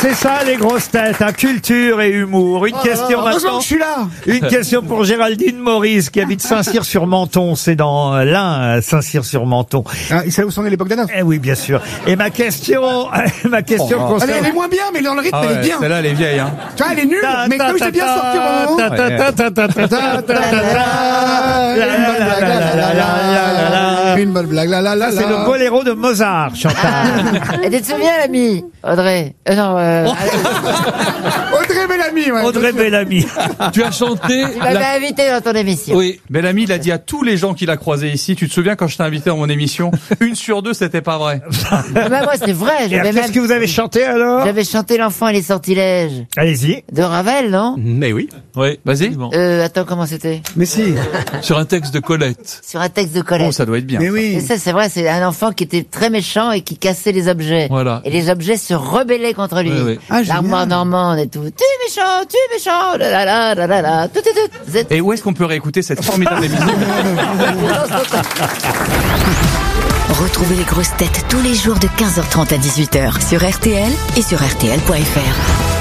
C'est ça, les grosses têtes, hein, culture et humour. Une question maintenant. Que je suis là. Une question pour Géraldine Maurice, qui habite Saint-Cyr-sur-Menthon. C'est dans l'Ain, Saint-Cyr-sur-Menthon. Ah, il sait où sont les Bogdanov. Eh oui, bien sûr. Et ma question concerne... Elle est moins bien, mais dans le rythme, elle est bien. Celle-là, elle est vieille, hein. Tu vois, elle est nulle, mais comme je sais bien sortir au moment. Une bonne blague, la la la. C'est le boléro de Mozart, Chantal. Et tu te souviens, l'ami Audrey Audrey Bellamy, ouais. Audrey Bellamy. Tu as chanté... Tu m'avais invité dans ton émission. Oui, Bellamy, il a dit à tous les gens qu'il a croisés ici, tu te souviens quand je t'ai invité dans mon émission, 1 sur 2, c'était pas vrai. Mais moi, c'est vrai. Qu'est-ce que vous avez chanté alors? J'avais chanté L'enfant et les sortilèges. Allez-y. De Ravel, non? Mais oui. Oui, vas-y. Attends, comment c'était? Mais si. Sur un texte de Colette. Sur un texte de Colette. Oh, ça doit être bien. Mais ça. oui. Et ça, c'est vrai, c'est un enfant qui était très méchant et qui cassait les objets. Voilà. Et les objets se rebellaient contre lui. Oui, oui. Ah, génial. L'armoire normande et tout. Tu es méchant, la la la la la, tout. Et où est-ce qu'on peut réécouter cette formidable émission? Retrouvez les grosses têtes tous les jours de 15h30 à 18h sur RTL et sur RTL.fr.